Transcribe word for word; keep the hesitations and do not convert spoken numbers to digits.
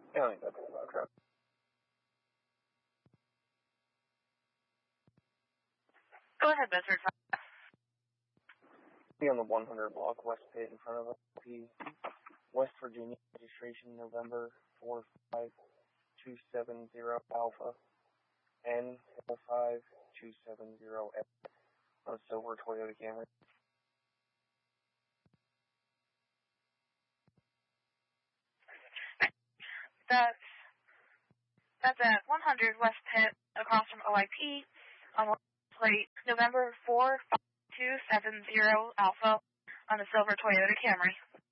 Yeah, I think that's about correct. Go ahead, Bedford. Be on the one hundred block West Pit in front of us. P. West Virginia registration November four five two seven zero Alpha N five two seven zero F on a silver Toyota Camry. That's that's at one hundred West Pitt, across from O I P, on plate November four five two seven zero Alpha on a silver Toyota Camry.